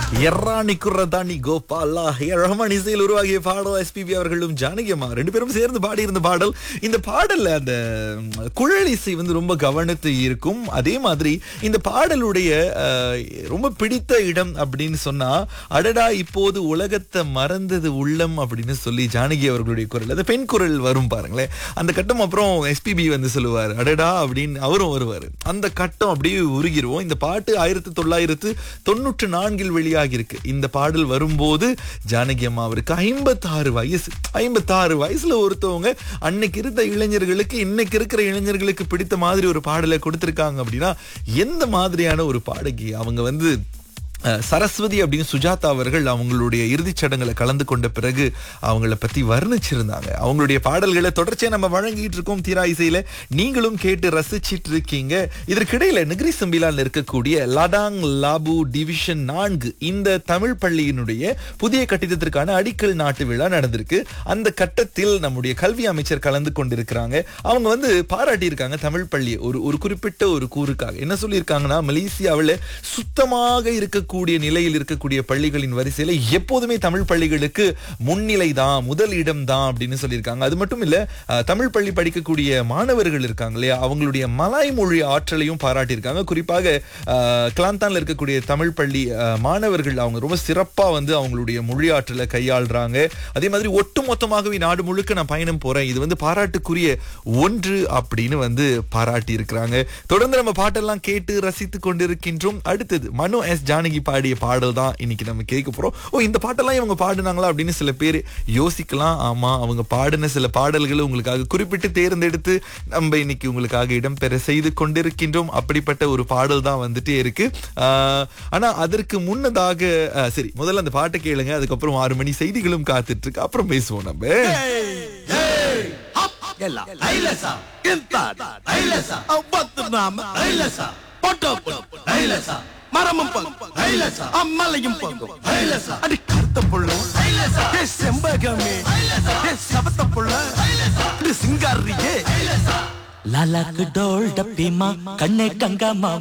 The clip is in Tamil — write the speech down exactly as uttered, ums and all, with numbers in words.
எர்ராணி குர்ரதானி கோபாலா ரஹ்மான் இசையில் உருவாகிய பாடல் எஸ்பிபி அவர்களும் ஜானகி அம்மா ரெண்டு பேரும் சேர்ந்து பாடி இருந்த பாடல். இந்த பாடல்ல அந்த குழல் இசை வந்து ரொம்ப கவனத்தை இருக்கும். அதே மாதிரி இந்த பாடலுடைய அஹ், ரொம்ப பிடித்த இடம் அப்படின்னு சொன்னா, அடடா இப்போது உலகத்தை மறந்தது உள்ளம் அப்படின்னு சொல்லி ஜானகி அவர்களுடைய குரல், அந்த பெண் குரல் வரும் பாருங்களேன், அந்த கட்டம். அப்புறம் எஸ்பிபி வந்து சொல்லுவார் அடடா அப்படின்னு அவரும் வருவார். அந்த கட்டம் அப்படியே உருகிருவோம். இந்த பாட்டு ஆயிரத்தி தொள்ளாயிரத்து தொண்ணூற்று நான்கில் வெளியாகி இருக்கு. இந்த பாடல் வரும்போது ஜானகி அம்மா அவருக்கு ஐம்பத்தாறு வயசு. ஐம்பத்தாறு வயசுல ஒருத்தவங்க அன்னைக்கு இருந்த இளைஞர்களுக்கு இன்னைக்கு இருக்கிற இளைஞர்களுக்கு பிடித்த மாதிரி ஒரு பாடலை கொடுத்திருக்காங்க அப்படின்னா எந்த மாதிரியான ஒரு பாடகி அவங்க வந்து. அஹ், சரஸ்வதி அப்படின்னு சுஜாதா அவர்கள் அவங்களுடைய இறுதிச் சடங்குல கலந்து கொண்ட பிறகு அவங்கள பத்தி வர்ணிச்சிருந்தாங்க. அவங்களுடைய பாடல்களை தொடர்ச்சியா நம்ம வழங்கிட்டு இருக்கோம் தீரா இசையில. நீங்களும் கேட்டு ரசிச்சிட்டு இருக்கீங்க. இதற்கிடையில நெகிரி சம்பிலால் இருக்கக்கூடிய லடாங் லாபு டிவிஷன் நான்கு இந்த தமிழ் பள்ளியினுடைய புதிய கட்டிடத்திற்கான அடிக்கல் நாட்டு விழா நடந்திருக்கு. அந்த கட்டத்தில் நம்முடைய கல்வி அமைச்சர் கலந்து கொண்டிருக்கிறாங்க. அவங்க வந்து பாராட்டி இருக்காங்க தமிழ் பள்ளியை ஒரு ஒரு குறிப்பிட்ட ஒரு கூறுக்காக. என்ன சொல்லியிருக்காங்கன்னா, மலேசியாவில் சுத்தமாக இருக்க கூடிய நிலையில் இருக்கக்கூடிய பள்ளிகளின் வரிசையில எப்போதுமே தமிழ் பள்ளிகளுக்கு முன்னிலை தான், முதல் இடம் தான் அப்படின்னு சொல்லியிருக்காங்க. அது மட்டும் இல்ல, அஹ், தமிழ் பள்ளி படிக்கக்கூடிய மாணவர்கள் இருக்காங்க இல்லையா, அவங்களுடைய மலாய் மொழி ஆற்றலையும் பாராட்டியிருக்காங்க. குறிப்பாக அஹ், கிளாந்தான்ல இருக்கக்கூடிய தமிழ் பள்ளி அஹ், மாணவர்கள் அவங்க ரொம்ப சிறப்பா வந்து அவங்களுடைய மொழி ஆற்றலை கையாளுறாங்க. அதே மாதிரி ஒட்டு மொத்தமாகவே நாடு முழுக்க நான் பயணம் போறேன், இது வந்து பாராட்டுக்குரிய ஒன்று அப்படின்னு வந்து பாராட்டி இருக்கிறாங்க. தொடர்ந்து நம்ம பாட்டெல்லாம் கேட்டு ரசித்து கொண்டிருக்கின்றோம். அடுத்தது மனு எஸ் ஜானகி பாடிய பாடல் தான் இன்னைக்கு நம்ம கேட்க போறோம். ஓ, இந்த பாட்டெல்லாம் இவங்க பாடுனாங்களா அப்படின்னு சில பேர் யோசிக்கலாம். ஆமா, அவங்க பாடின சில பாடல்களை உங்களுக்காக குறிப்பிட்டு தேர்ந்தெடுத்து நம்ம இன்னைக்கு உங்களுக்காக இடம்பெற செய்து கொண்டிருக்கின்றோம். அப்படிப்பட்ட ஒரு பாடல் தான் வந்துட்டே இருக்கு. ஆஹ், ஆனா அதற்கு முன்னதாக ஆஹ், சரி முதல்ல அந்த பாட்டை கேளுங்க. அதுக்கப்புறம் ஆறு மணி செய்திகளும் காத்துட்டு இருக்கு. அப்புறம் பேசுவோம் நம்ம. ಎಲ್ಲ ಐಲಸ ಇಂತ ಐಲಸ ಅವತ್ತು ನಾಮ ಐಲಸ பொட்டோ ஐலச மரமும் பங்கு ஐலச அம்மலையும் பங்கு ஐலச அடி கருத்த புள்ள ஐலச ஏ செம்பகமே ஐலச ஏ சபத்த புள்ள ஐலச இது சிங்காரியே ஐலச लाला क डोल डप्पी माँ कन्ने गंगा माँ